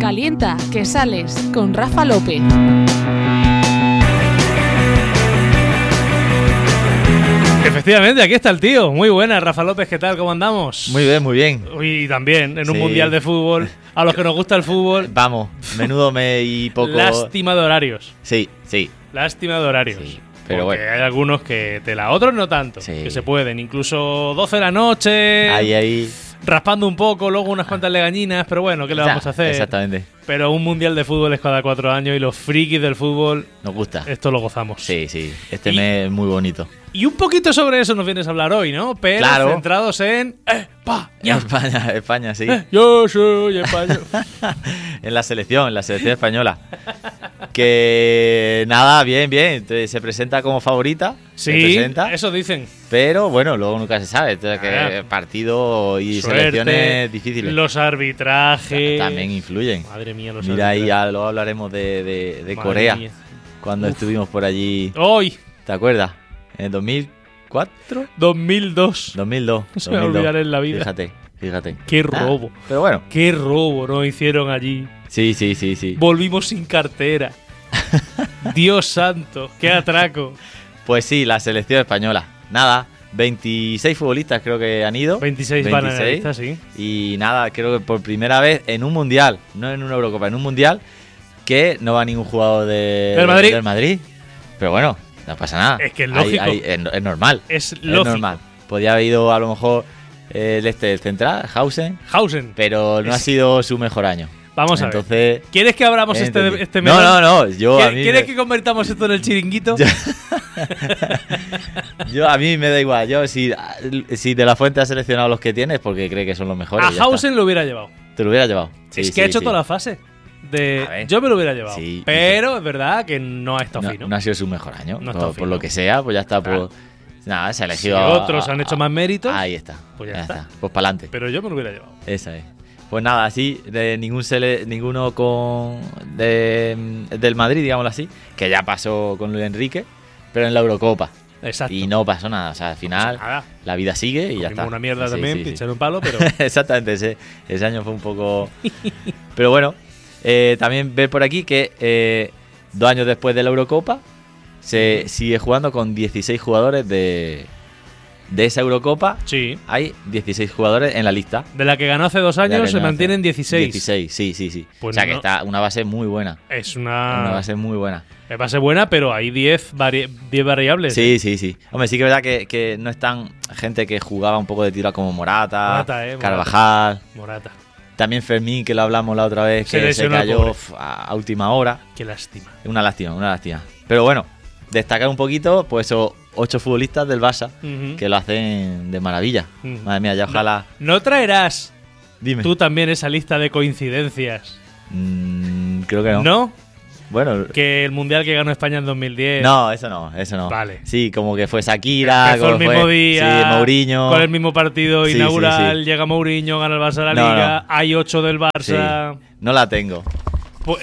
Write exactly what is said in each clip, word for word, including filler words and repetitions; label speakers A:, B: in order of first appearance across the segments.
A: Calienta, que sales con Rafa López.
B: Efectivamente, aquí está el tío. Muy buena, Rafa López, ¿qué tal? ¿Cómo andamos?
C: Muy bien, muy bien.
B: Y también en un
C: Sí.
B: mundial de fútbol, a los que nos gusta el fútbol.
C: Vamos, menudo me y poco.
B: Lástima de horarios.
C: Sí, sí.
B: Lástima de horarios.
C: Sí, pero
B: Porque
C: bueno.
B: hay algunos que tela, otros no tanto.
C: Sí.
B: Que se pueden, incluso doce de la noche.
C: Ahí, ahí.
B: Raspando un poco, luego unas cuantas legañinas, pero bueno, ¿qué le vamos a hacer?
C: Exactamente.
B: Pero un mundial de fútbol es cada cuatro años y los frikis del fútbol,
C: Nos gusta.
B: esto lo gozamos.
C: Sí, sí. Este
B: Y-
C: mes es muy bonito.
B: Y un poquito sobre eso nos vienes a hablar hoy, ¿no? Pero
C: Claro.
B: centrados en España.
C: España, España, sí.
B: Eh, Yo soy español.
C: En la selección, en la selección española. Que nada, bien, bien. Entonces, se presenta como favorita. se
B: Sí,
C: presenta,
B: eso dicen.
C: pero bueno, luego nunca se sabe. Entonces, que
B: Ah.
C: partido y
B: Suerte,
C: selecciones difíciles
B: Los arbitrajes.
C: también influyen.
B: Madre mía, los
C: Mira, ahí
B: arbitrajes.
C: ya luego hablaremos de, de, de
B: Madre
C: Corea.
B: mía.
C: Cuando
B: Uf.
C: estuvimos por allí.
B: Hoy,
C: ¿Te acuerdas? ¿En el dos mil cuatro?
B: dos mil dos.
C: dos mil dos.
B: No se me va a olvidar en la vida.
C: Fíjate, fíjate.
B: Qué
C: Ah,
B: robo.
C: pero bueno,
B: Qué robo nos hicieron allí.
C: sí, sí, sí, sí.
B: Volvimos sin cartera. Dios santo, qué atraco.
C: Pues sí, la selección española. Nada, veintiséis futbolistas creo que han ido.
B: veintiséis van en la lista, sí.
C: Y nada, creo que por primera vez en un mundial, no en una Eurocopa, en un mundial, que no va ningún jugador de,
B: Del Madrid.
C: del Madrid. Pero bueno, no pasa nada.
B: Es que es
C: Hay-
B: lógico.
C: hay- es, es normal.
B: Es
C: Es
B: lógico.
C: normal. Podía haber ido a lo mejor eh, el este el central, Hausen,
B: Hausen.
C: pero no
B: Es-
C: ha sido su mejor año.
B: Vamos a ver.
C: Entonces,
B: ¿Quieres que abramos
C: he
B: este,
C: entendido.
B: este
C: No,
B: melón?
C: no, no. Yo a
B: ¿Qui-
C: mí
B: ¿Quieres
C: me-
B: que convertamos esto en el chiringuito?
C: Yo, yo- a mí me da igual. Yo si, si De La Fuente ha seleccionado los que tienes porque cree que son los mejores.
B: A
C: ya
B: Hausen lo hubiera llevado.
C: está. Te lo hubiera llevado. Sí,
B: es que
C: sí,
B: ha hecho
C: sí.
B: toda la fase. De,
C: A ver.
B: yo me lo hubiera llevado.
C: Sí.
B: Pero es verdad que no ha estado
C: No,
B: fino.
C: no ha sido su mejor año.
B: No ha
C: por,
B: estado
C: por
B: fino.
C: lo que sea, pues ya está.
B: Claro.
C: Pues, nada, se ha
B: Si
C: elegido. a-
B: otros han
C: a-
B: hecho más méritos,
C: Ahí está.
B: pues ya está.
C: Pues para adelante.
B: pero yo me lo hubiera llevado.
C: Esa es. Pues nada, así, de ningún sele- ninguno con de, del Madrid, digámoslo así, que ya pasó con Luis Enrique, pero en la Eurocopa.
B: Exacto.
C: Y no pasó nada. O sea, al final,
B: Nada.
C: la vida sigue y ya
B: Comimos
C: está.
B: una mierda
C: Sí,
B: también,
C: sí, sí.
B: pinchar un palo, pero
C: Exactamente, ese, ese año fue un poco. Pero bueno, eh, también ver por aquí que eh, dos años después de la Eurocopa se sigue jugando con dieciséis jugadores de, de esa Eurocopa.
B: sí.
C: Hay dieciséis jugadores en la lista.
B: De la que ganó hace dos
C: De la
B: años
C: que
B: se
C: no
B: mantienen
C: hace-
B: dieciséis.
C: dieciséis, sí, sí, sí.
B: Pues
C: o sea que
B: no-
C: está una base muy buena.
B: Es
C: Una
B: una,
C: base muy buena.
B: es base buena, pero hay diez vari- diez variables.
C: Sí, sí, sí. Hombre, sí que es verdad que, que no están gente que jugaba un poco de tiro como Morata,
B: Morata, eh, Morata.
C: Carvajal.
B: Morata.
C: También Fermín, que lo hablamos la otra vez,
B: Se
C: que se,
B: lesionó el
C: cayó
B: pobre.
C: f- a, a última hora.
B: Qué lástima.
C: Una lástima, una lástima. Pero bueno, destacar un poquito, pues esos ocho futbolistas del Barça,
B: Ujú.
C: que lo hacen de maravilla.
B: Ujú.
C: Madre mía, ya ojalá...
B: No traerás
C: Dime.
B: tú también esa lista de coincidencias.
C: Mm, creo que no.
B: ¿No?
C: Bueno...
B: Que el mundial que ganó España en dos mil diez.
C: No, eso no, eso no.
B: Vale.
C: Sí, como que fue Shakira,
B: Empezó el
C: como
B: mismo
C: fue-
B: día.
C: Sí, Mourinho.
B: Con el mismo partido
C: Sí, sí,
B: inaugural.
C: sí.
B: Llega Mourinho, gana el Barça la
C: No,
B: Liga.
C: no.
B: Hay ocho del
C: Sí,
B: Barça.
C: no la tengo.
B: Pues-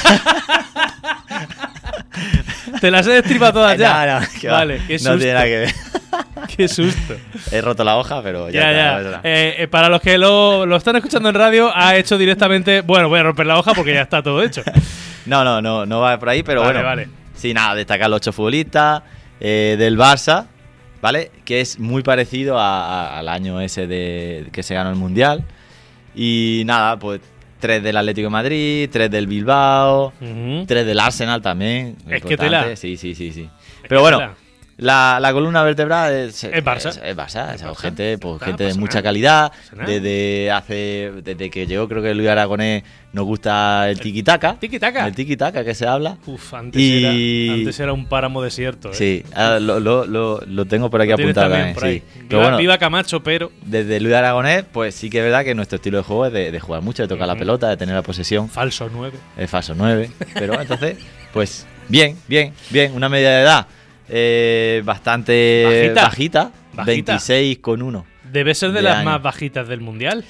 B: Te las he destripado todas ya.
C: No, no, que va.
B: Vale, qué susto.
C: No tiene nada que ver.
B: Qué susto.
C: He roto la hoja, pero ya,
B: Ya,
C: está,
B: ya.
C: no pasa nada.
B: Eh, eh, para los que lo, lo están escuchando en radio, ha hecho directamente. Bueno, voy a romper la hoja porque ya está todo hecho.
C: No, no, no, no va por ahí, pero
B: Vale,
C: bueno.
B: vale.
C: Sí, nada, destacar los ocho futbolistas eh, del Barça, ¿vale? Que es muy parecido a- a- al año ese de que se ganó el Mundial. Y nada, pues tres del Atlético de Madrid, tres del Bilbao,
B: Ujú.
C: tres del Arsenal también.
B: Es que
C: importante.
B: tela.
C: Sí, sí, sí, sí.
B: Es
C: Pero
B: que
C: bueno,
B: tela.
C: la, la columna vertebral es,
B: Es Barça.
C: Es, es Barça,
B: Es
C: o sea,
B: Barça.
C: gente, pues,
B: Está,
C: gente de
B: pasa
C: mucha
B: nada.
C: calidad.
B: Pasa nada.
C: Desde hace, desde que llegó, creo que Luis Aragonés, nos gusta el tiki-taka.
B: Tiki-taka.
C: El tiki-taka que se habla.
B: Uf, antes,
C: Y-
B: era, antes era un páramo desierto. ¿eh?
C: Sí, ah, lo, lo, lo, lo tengo por aquí
B: Lo tienes
C: apuntado
B: también
C: también.
B: por ahí.
C: Sí.
B: Viva,
C: Pero bueno,
B: viva Camacho, pero
C: desde Luis Aragonés, pues sí que es verdad que nuestro estilo de juego es de, de jugar mucho, de tocar la
B: Ujú.
C: pelota, de tener la posesión.
B: falso nueve.
C: Es falso nueve. Pero entonces, pues bien, bien, bien. Una media de edad eh, bastante
B: Bajita.
C: bajita,
B: Bajita.
C: veintiséis con uno.
B: Debe ser de,
C: De
B: las
C: año.
B: más bajitas del mundial.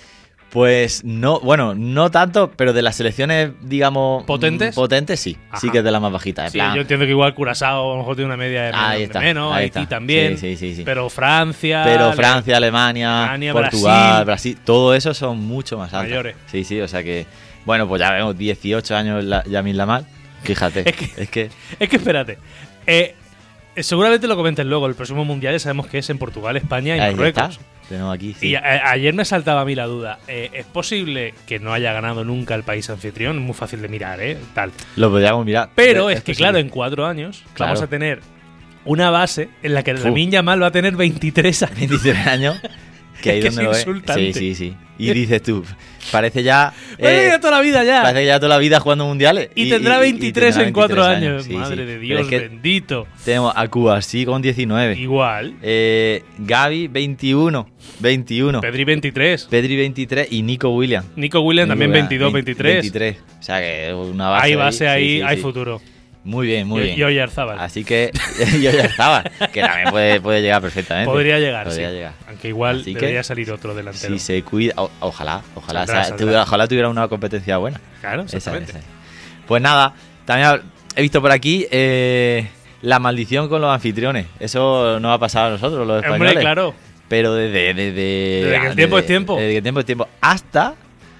C: Pues no, bueno, no tanto, pero de las selecciones, digamos...
B: ¿Potentes?
C: mm, Potentes, sí.
B: Ajá.
C: Sí que es de las más bajitas. En
B: Sí,
C: plan,
B: yo entiendo que igual Curazao a lo mejor tiene una media de menos,
C: Ahí
B: de
C: está,
B: menos,
C: ahí
B: Haití
C: está.
B: también.
C: Sí, sí, sí, sí.
B: Pero Francia...
C: Pero Francia, Alemania,
B: Alemania,
C: Portugal,
B: Brasil.
C: Brasil, todo eso son mucho más altos.
B: Mayores.
C: Sí, sí, o sea que... Bueno, pues ya vemos dieciocho años la, Yamil Lamal. Fíjate.
B: Es que-
C: es que
B: Es que espérate. Eh, eh, seguramente lo comentes luego. El próximo mundial ya sabemos que es en Portugal, España y
C: ahí
B: Marruecos.
C: está. Tenemos aquí, sí.
B: Y a- ayer me saltaba a mí la duda. Eh, ¿Es posible que no haya ganado nunca el país anfitrión? Es muy fácil de mirar, ¿eh? Tal.
C: Lo podríamos mirar.
B: Pero es, que,
C: posible.
B: claro, en cuatro años
C: Claro.
B: vamos a tener una base en la que
C: Fu.
B: Lamine Yamal va a tener veintitrés años.
C: veintitrés años. Que ahí
B: Es que
C: donde
B: es
C: lo ves.
B: insultante.
C: Sí, sí, sí. Y dices tú, parece ya.
B: Bueno,
C: eh,
B: ya toda la vida ya.
C: Parece que ya toda la vida jugando mundiales.
B: Y, tendrá veintitrés
C: tendrá
B: en cuatro
C: veintitrés
B: años.
C: Sí,
B: Madre
C: sí.
B: de
C: Pero
B: Dios,
C: es que
B: bendito.
C: tenemos a Cuba, sí, con diecinueve.
B: Igual.
C: Eh, Gaby, veintiuno. veintiuno.
B: Pedri veintitrés.
C: Pedri, veintitrés. Y Nico Williams.
B: Nico Williams
C: Nico
B: también
C: Williams,
B: veintidós,
C: veinte-
B: veintitrés.
C: veintitrés. O sea que una base.
B: Hay base ahí,
C: sí, sí,
B: hay
C: sí.
B: futuro.
C: Muy bien, muy
B: y,
C: bien.
B: y Oyarzábal.
C: Así que yo ya estaba. Que también puede, puede llegar perfectamente.
B: Podría llegar,
C: Podría
B: sí.
C: llegar.
B: Aunque igual
C: Así que,
B: debería salir otro delantero.
C: Si se cuida. o- ojalá, ojalá.
B: Saldrá,
C: o sea,
B: saldrá.
C: tuviera- ojalá tuviera una competencia buena.
B: Claro,
C: Esa,
B: exactamente.
C: esa. Pues nada, también he visto por aquí eh, la maldición con los anfitriones. Eso nos ha pasado a nosotros, los españoles.
B: Hombre, claro.
C: Pero desde. Desde,
B: Desde que el tiempo es tiempo.
C: Desde que el tiempo es tiempo. Hasta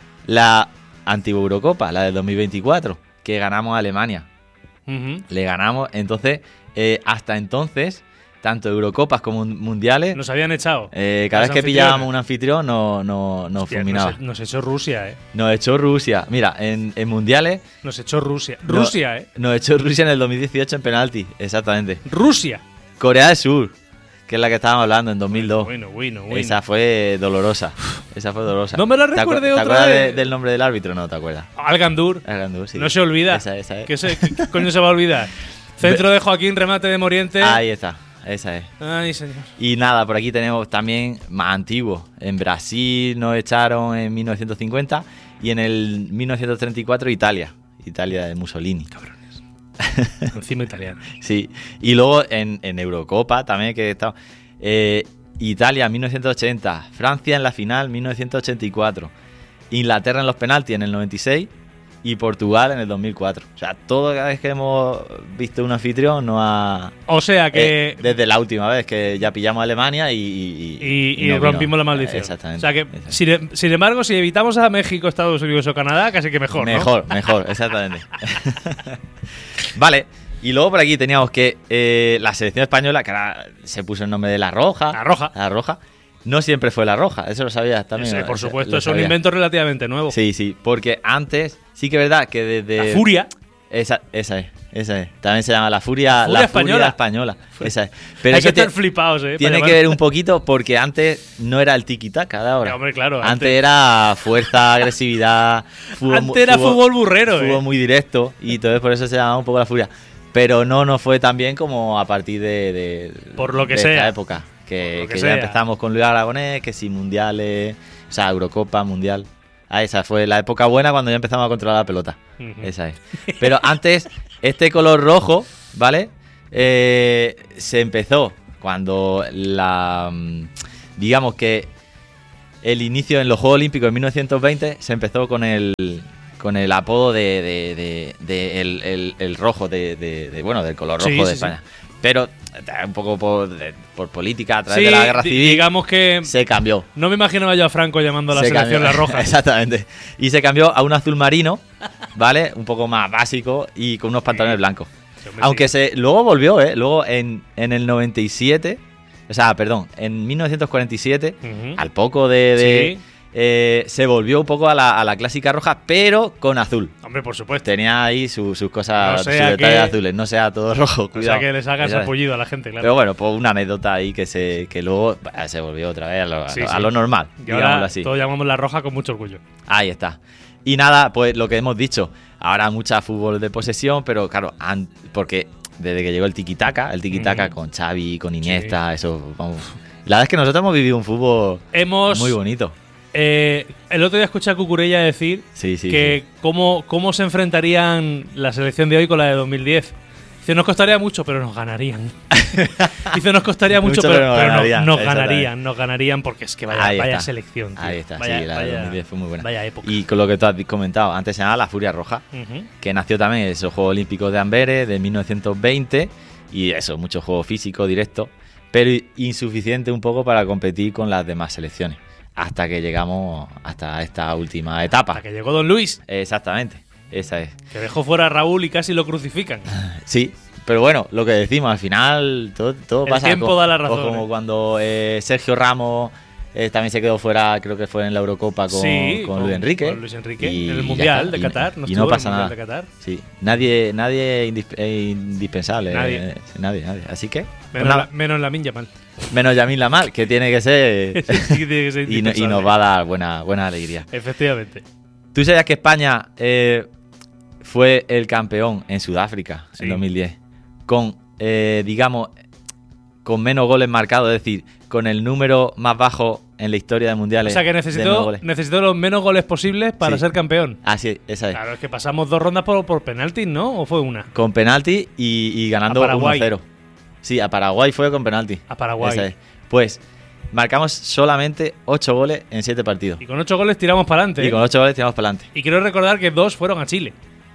C: la antigua Eurocopa, la del dos mil veinticuatro, que ganamos a Alemania.
B: Ujú.
C: Le ganamos. Entonces, eh, hasta entonces, tanto Eurocopas como mundiales,
B: Nos habían echado.
C: eh, cada
B: los
C: vez que
B: anfitriones.
C: pillábamos un anfitrión, no, no, nos
B: Hostia,
C: fulminaba.
B: nos, nos echó Rusia, ¿eh?
C: Nos echó Rusia. Mira, en, en mundiales.
B: Nos echó Rusia.
C: no-
B: Rusia, ¿eh?
C: Nos echó Rusia en el dos mil dieciocho en penalti. Exactamente.
B: Rusia.
C: Corea del Sur, que es la que estábamos hablando en dos mil dos.
B: Bueno, bueno, bueno.
C: Esa fue dolorosa. Esa fue dolorosa.
B: No me la
C: ¿Te acu-
B: recuerde
C: ¿Te
B: otra
C: acuerdas
B: vez?
C: de- del nombre del árbitro? No, ¿te acuerdas?
B: Al Gandur.
C: El Gandur, sí.
B: No se olvida.
C: Esa, esa es.
B: ¿Qué, se- qué coño se va a olvidar? Centro de Joaquín, remate de Moriente.
C: Ahí está. Esa es.
B: Ay, señor.
C: Y nada, por aquí tenemos también más antiguos. En Brasil nos echaron en mil novecientos cincuenta y en el mil novecientos treinta y cuatro Italia. Italia de Mussolini.
B: Cabrones. Encima italiano.
C: Sí. Y luego en, en Eurocopa también que está eh, Italia en mil novecientos ochenta, Francia en la final mil novecientos ochenta y cuatro, Inglaterra en los penaltis en el noventa y seis y Portugal en el dos mil cuatro. O sea, todo cada vez que hemos visto un anfitrión no ha...
B: O sea que.
C: Eh, desde la última vez que ya pillamos a Alemania y... Y,
B: y, y
C: no vino.
B: rompimos la maldición.
C: Exactamente.
B: O sea que,
C: Exactamente.
B: sin, sin embargo, si evitamos a México, Estados Unidos o Canadá, casi que mejor. ¿no?
C: Mejor, mejor, exactamente. Vale, y luego por aquí teníamos que eh, la selección española, que ahora se puso el nombre de La Roja.
B: La Roja.
C: La Roja. No siempre fue La Roja, eso lo sabías también.
B: Ese,
C: ¿no?
B: por
C: Eso
B: supuesto,
C: lo
B: es un
C: sabías.
B: invento relativamente nuevo.
C: Sí, sí, porque antes, sí que es verdad que desde...
B: La Furia.
C: Esa, esa es, esa es. También se llama La Furia,
B: Furia
C: la
B: española.
C: Furia española. Esa es. Pero
B: Hay que
C: eso te-
B: estar flipados, ¿eh?
C: tiene
B: para
C: que
B: llamar-
C: ver un poquito porque antes no era el tiki-taka de ahora.
B: Ya, hombre, claro,
C: Antes,
B: antes-
C: era fuerza, agresividad. Fútbol,
B: Antes era fútbol burrero,
C: Fútbol
B: eh.
C: muy directo y entonces por eso se llamaba un poco La Furia. Pero no nos fue tan bien como a partir de, de,
B: Por lo que
C: de
B: sea.
C: esta época. Que,
B: Por lo que
C: que
B: sea.
C: ya empezamos con Luis Aragonés, que sí, mundiales, o sea, Eurocopa, Mundial. Ah, esa fue la época buena cuando ya empezamos a controlar la pelota.
B: Ujú.
C: Esa es. Pero antes, este color rojo, ¿vale? Eh, se empezó cuando la. mm, Digamos que el inicio en los Juegos Olímpicos en mil novecientos veinte se empezó con el. Con el apodo de, de- de- de el, el- el rojo, de, de- de- bueno, del color rojo
B: Sí,
C: de
B: sí,
C: España. Pero eh, un poco por, de- por política, a través
B: Sí,
C: de la guerra
B: di-
C: civil,
B: digamos que
C: se cambió.
B: no me imaginaba yo a Franco llamando a la
C: Se
B: selección
C: cambió.
B: La Roja.
C: Exactamente. Y se cambió a un azul marino, ¿vale? Un poco más básico y con unos pantalones blancos.
B: Sí, hombre,
C: Aunque
B: sí.
C: se luego volvió, ¿eh? Luego en, en el noventa y siete, o sea, perdón, en mil novecientos cuarenta y siete,
B: Ujú.
C: al poco de... de-
B: Sí.
C: eh, se volvió un poco a la, a la clásica roja, pero con azul.
B: Hombre, por supuesto.
C: Tenía ahí su- sus cosas,
B: No
C: sus
B: sea
C: detalles
B: que-
C: azules. No sea todo rojo,
B: O
C: cuidado.
B: sea, que les hagas
C: Esa-
B: apollido a la gente, claro.
C: Pero bueno, pues una anécdota ahí que se que luego bah, se volvió otra vez a lo, a
B: Sí,
C: lo- a
B: sí.
C: lo normal,
B: y
C: digámoslo
B: ahora
C: así.
B: todos llamamos La Roja con mucho orgullo.
C: Ahí está. Y nada, pues lo que hemos dicho. Ahora mucha fútbol de posesión, pero claro, an- porque desde que llegó el tiki-taka, el tiki-taka
B: Ujú.
C: con Xavi, con Iniesta, eso, vamos. La verdad es que nosotros hemos vivido un fútbol
B: Hemos.
C: muy bonito.
B: eh, el otro día escuché a Cucurella decir
C: Sí, sí.
B: que cómo, cómo se enfrentarían la selección de hoy con la de dos mil diez. Dice, nos costaría mucho, pero nos ganarían. Dice, nos costaría mucho,
C: Mucho,
B: pero,
C: pero nos
B: pero no-
C: ganarían,
B: nos
C: exactamente.
B: ganarían, nos ganarían porque es que vaya,
C: Ahí
B: vaya
C: está.
B: selección, tío.
C: Ahí está,
B: Vaya-
C: sí, la de
B: vaya-
C: dos mil diez fue muy buena.
B: Vaya época.
C: Y con lo que tú has comentado, antes se llamaba la Furia Roja,
B: Ujú.
C: que nació también en esos Juegos Olímpicos de Amberes de mil novecientos veinte y eso, mucho juego físico directo, pero insuficiente un poco para competir con las demás selecciones, hasta que llegamos hasta esta última etapa.
B: Hasta que llegó Don Luis,
C: Exactamente, esa es.
B: que dejó fuera a Raúl y casi lo crucifican.
C: Sí, pero bueno, lo que decimos, al final todo, todo
B: El
C: pasa.
B: tiempo
C: co-
B: da la
C: o
B: razón,
C: como
B: eh.
C: cuando eh, Sergio Ramos eh, también se quedó fuera, creo que fue en la Eurocopa con,
B: Sí,
C: con
B: con-
C: Luis Enrique.
B: con Luis Enrique,
C: y
B: en el
C: ya
B: Mundial
C: está,
B: de
C: y-
B: Qatar, no
C: Y,
B: estuvo
C: no
B: en el
C: pasa
B: Mundial
C: nada.
B: de Qatar.
C: Sí, nadie, nadie es indis- es indispensable.
B: Nadie.
C: eh, nadie, nadie. Así que.
B: Menos,
C: pues nada,
B: la, menos la Minja mal.
C: menos Yamil Lamal, que tiene que ser.
B: Sí, tiene que ser
C: y, no- y
B: indispensable.
C: nos va a dar buena, buena alegría.
B: Efectivamente.
C: ¿Tú sabías que España eh, fue el campeón en Sudáfrica
B: Sí.
C: en dos mil diez? Con, eh, digamos, con menos goles marcados, es decir, con el número más bajo en la historia de
B: O
C: mundiales.
B: sea que
C: de menos
B: necesitó,
C: goles.
B: necesitó los menos goles posibles para
C: Sí.
B: ser campeón.
C: Así, esa es.
B: Claro, es que pasamos dos rondas por, por penaltis, ¿no? ¿O fue una?
C: Con penalti y, y ganando
B: A Paraguay.
C: uno cero. Sí, a Paraguay fue con penalti.
B: A Paraguay.
C: Esa es. Pues marcamos solamente ocho goles en siete partidos.
B: Y con ocho goles tiramos para adelante.
C: Y con ocho goles tiramos para adelante.
B: Y quiero recordar que dos fueron a Chile.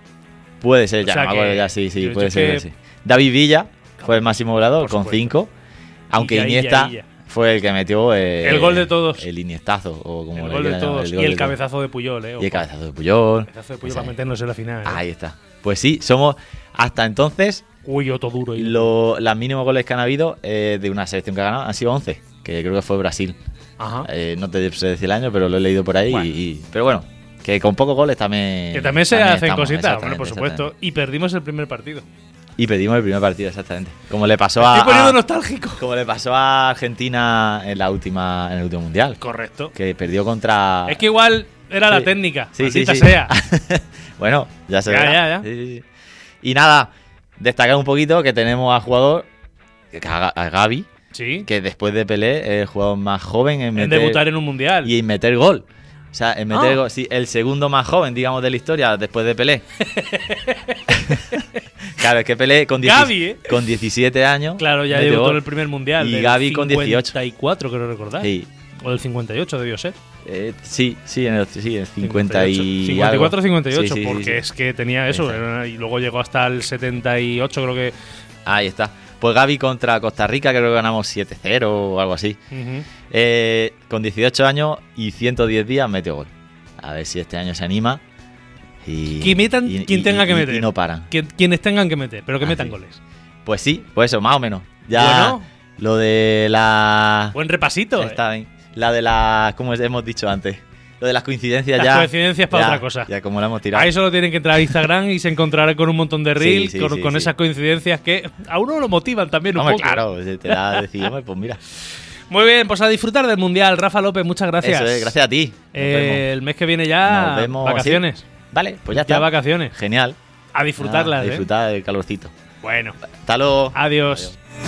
C: Puede ser,
B: O
C: ya,
B: sea
C: no me acuerdo
B: que-
C: ya, sí, sí,
B: yo he
C: puede
B: dicho
C: ser.
B: que-
C: sí. David Villa fue el máximo goleador
B: Por
C: con
B: supuesto.
C: cinco. Aunque
B: Illa, Illa,
C: Iniesta
B: Illa.
C: fue el que metió eh,
B: El gol de todos.
C: El Iniestazo, o como
B: El
C: le
B: gol de
C: quieran llamar,
B: todos.
C: gol
B: Y el
C: de todos.
B: cabezazo de Puyol, ¿eh?
C: Y
B: Ojo.
C: el cabezazo de Puyol.
B: El cabezazo de Puyol
C: Esa
B: para
C: es.
B: meternos en la final. ¿eh?
C: Ahí está. Pues sí, somos hasta entonces
B: Uy, otro duro. Y
C: lo, los mínimos goles que han habido eh, de una selección que ha ganado han sido once, que creo que fue Brasil.
B: Ajá.
C: Eh, no te sé decir el año, pero lo he leído por ahí.
B: Bueno.
C: y, y- pero bueno, que con pocos goles también.
B: Que también se hacen
C: estamos,
B: cositas, bueno,
C: exactamente,
B: por supuesto.
C: exactamente.
B: Y perdimos el primer partido.
C: Y pedimos el primer partido, exactamente. Como le pasó
B: Me
C: a.
B: estoy poniendo
C: a-
B: nostálgico.
C: como le pasó a Argentina en la última en el último mundial,
B: Correcto.
C: que perdió contra.
B: Es que igual era la
C: Sí.
B: técnica.
C: Sí, sí,
B: maldita
C: sí.
B: sea.
C: Bueno, ya se
B: Ya,
C: verá.
B: ya, ya.
C: Sí, sí, sí. Y nada, destacar un poquito que tenemos a jugador, que a a Gavi,
B: Sí.
C: que después de Pelé es el jugador más joven en
B: En
C: meter,
B: debutar en un mundial.
C: y en meter gol. O sea, en meter
B: Ah.
C: gol, sí, el segundo más joven, digamos, de la historia después de Pelé. Claro, es que Pelé con, dieci-
B: Gavi, ¿eh?
C: con diecisiete años.
B: Claro, ya
C: mete
B: debutó
C: gol.
B: en el primer mundial.
C: Y
B: del
C: Gavi con dieciocho.
B: cincuenta y cuatro, creo recordar.
C: Sí,
B: O del cincuenta y ocho debió ser.
C: eh, sí, sí, en el, sí, en el cincuenta y
B: cincuenta y cuatro
C: algo.
B: cincuenta y ocho,
C: Sí, sí, sí,
B: porque
C: sí.
B: es que tenía eso.
C: Exacto.
B: era- y luego llegó hasta el setenta y ocho, creo que.
C: Ahí está. Pues Gavi contra Costa Rica, creo que ganamos siete cero o algo así.
B: Ujú.
C: Eh, con dieciocho años y ciento diez días metió gol. A ver si este año se anima. Y,
B: Que metan
C: y-
B: quien
C: y-
B: tenga que
C: y-
B: meter.
C: Y no paran.
B: Que- quienes tengan que meter, pero que
C: Ah,
B: metan
C: sí.
B: goles.
C: Pues sí, pues eso, más o menos. Ya
B: Bueno.
C: lo de la.
B: Buen repasito. eh.
C: Está bien. La de las. Como hemos dicho antes. Lo de las coincidencias
B: Las
C: ya.
B: coincidencias para
C: ya-
B: otra cosa.
C: Ya como la hemos tirado.
B: Ahí solo tienen que entrar a Instagram y se encontrarán con un montón de reels,
C: Sí, sí,
B: con,
C: sí,
B: con
C: sí.
B: esas coincidencias que a uno lo motivan también un
C: Hombre,
B: poco.
C: claro, se te da a decir, hombre, pues mira.
B: Muy bien, pues a disfrutar del Mundial. Rafa López, muchas gracias.
C: Eso es, gracias a ti. Nos
B: Eh,
C: vemos.
B: el mes que viene ya
C: Nos vemos
B: vacaciones.
C: así. Vale, pues ya está.
B: Ya vacaciones.
C: Genial.
B: A disfrutarlas,
C: Nada,
B: ¿eh?
C: disfrutar del calorcito.
B: Bueno,
C: Hasta luego.
B: adiós.
C: Adiós.